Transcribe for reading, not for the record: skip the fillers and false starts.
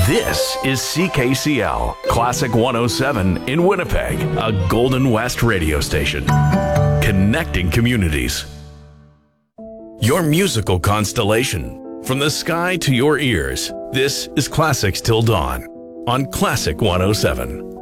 This is CKCL, Classic 107 in Winnipeg, a Golden West radio station. Connecting communities. Your musical constellation. From the sky to your ears, this is Classics Till Dawn on Classic 107.